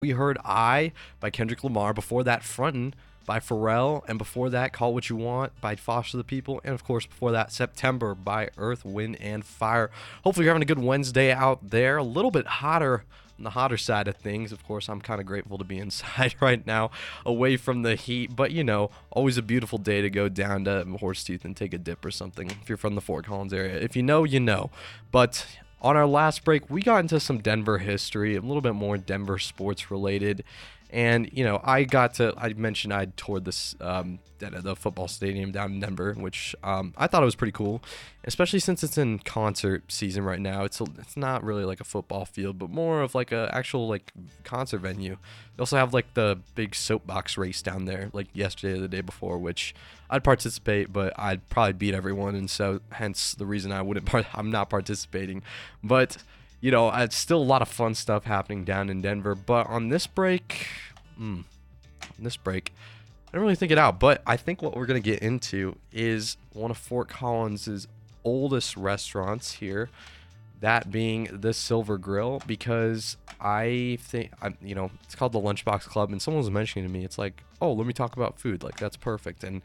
We heard I by Kendrick Lamar. Before that, Frontin' by Pharrell. And before that, Call What You Want by Foster the People. And of course, before that, September by Earth, Wind, and Fire. Hopefully, you're having a good Wednesday out there. A little bit hotter on the hotter side of things. Of course, I'm kind of grateful to be inside right now, away from the heat. But, always a beautiful day to go down to Horsetooth and take a dip or something if you're from the Fort Collins area. If you know, you know. But on our last break, we got into some Denver history, a little bit more Denver sports related. And, I mentioned I toured the football stadium down in Denver, which I thought it was pretty cool, especially since it's in concert season right now. It's not really like a football field, but more of like a actual like concert venue. They also have like the big soapbox race down there, like yesterday or the day before, which I'd participate, but I'd probably beat everyone, and so hence the reason I'm not participating. But it's still a lot of fun stuff happening down in Denver. But on this break, I didn't really think it out. But I think what we're going to get into is one of Fort Collins' oldest restaurants here, that being the Silver Grill, because I think, it's called the Lunchbox Club, and someone was mentioning to me, it's like, oh, let me talk about food. Like, that's perfect. And,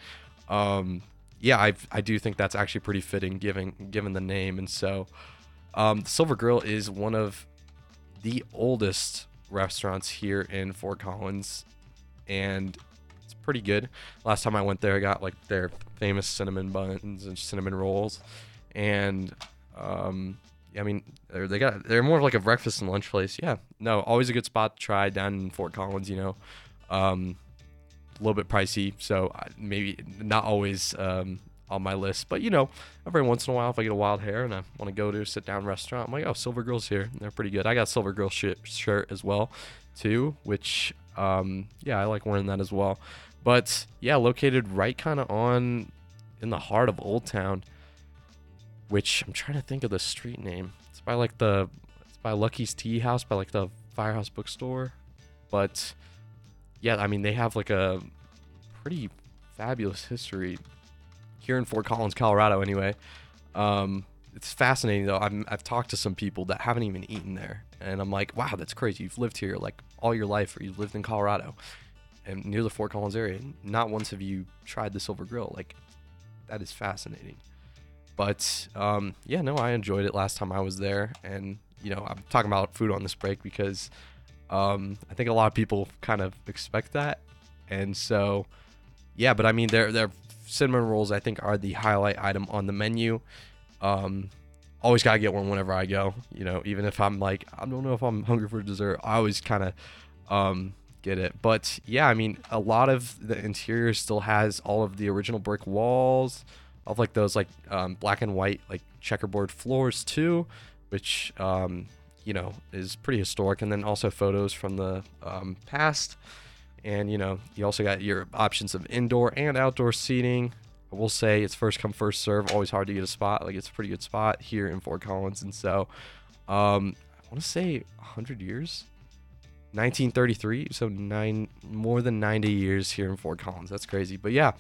I do think that's actually pretty fitting given the name. And so, the Silver Grill is one of the oldest restaurants here in Fort Collins, and it's pretty good. Last time I went there, I got like their famous cinnamon buns and cinnamon rolls, and they're more of like a breakfast and lunch place. Yeah, no, always a good spot to try down in Fort Collins. A little bit pricey, so maybe not always on my list, but every once in a while, if I get a wild hair and I want to go to a sit down restaurant, I'm like, oh, Silver Grill's here. They're pretty good. I got a Silver Grill shirt as well too, which I like wearing that as well. But yeah, located right kind of in the heart of Old Town, which I'm trying to think of the street name. It's by Lucky's Tea House, by like the Firehouse Bookstore. But yeah, I mean, they have like a pretty fabulous history here in Fort Collins, Colorado, anyway. It's fascinating, though. I've talked to some people that haven't even eaten there, and I'm like, wow, that's crazy. You've lived here like all your life, or you've lived in Colorado and near the Fort Collins area. Not once have you tried the Silver Grill. Like, that is fascinating. But I enjoyed it last time I was there, and I'm talking about food on this break because I think a lot of people kind of expect that, and so yeah. But I mean, their cinnamon rolls, I think, are the highlight item on the menu. Always gotta get one whenever I go. Even if I'm like, I don't know if I'm hungry for dessert, I always kind of get it. But yeah, I mean, a lot of the interior still has all of the original brick walls, of like those like black and white like checkerboard floors too, which is pretty historic. And then also photos from the past. And, you also got your options of indoor and outdoor seating. I will say it's first come, first serve. Always hard to get a spot. Like, it's a pretty good spot here in Fort Collins. And so, I want to say 100 years, 1933. So more than 90 years here in Fort Collins. That's crazy. But yeah,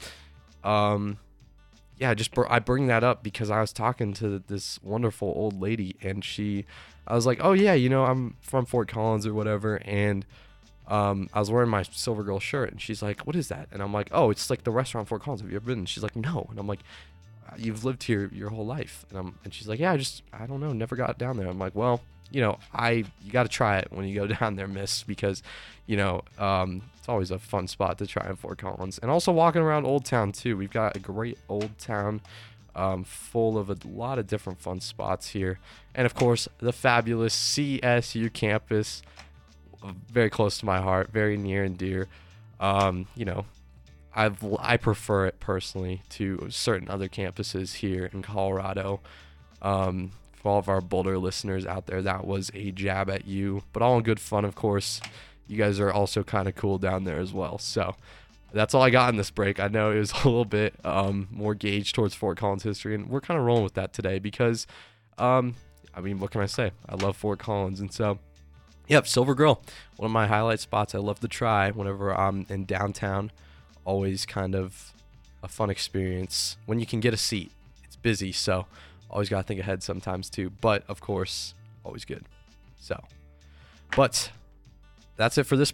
I bring that up because I was talking to this wonderful old lady, and I was like, oh yeah, I'm from Fort Collins or whatever. And I was wearing my Silver Girl shirt, and she's like, what is that? And I'm like, oh, it's like the restaurant Fort Collins. Have you ever been? And she's like, no. And I'm like, you've lived here your whole life. And she's like, yeah, I don't know, never got down there. I'm like, well, you got to try it when you go down there, miss, because, it's always a fun spot to try in Fort Collins. And also walking around Old Town too. We've got a great Old Town full of a lot of different fun spots here. And of course, the fabulous CSU campus, very close to my heart, very near and dear. I prefer it personally to certain other campuses here in Colorado. For all of our Boulder listeners out there, that was a jab at you, but all in good fun, of course. You guys are also kind of cool down there as well. So that's all I got in this break. I know it was a little bit more gauged towards Fort Collins history, and we're kind of rolling with that today because, what can I say? I love Fort Collins, and so. Yep, Silver Grill, one of my highlight spots I love to try whenever I'm in downtown. Always kind of a fun experience when you can get a seat. It's busy, so always got to think ahead sometimes too. But, of course, always good. So, but that's it for this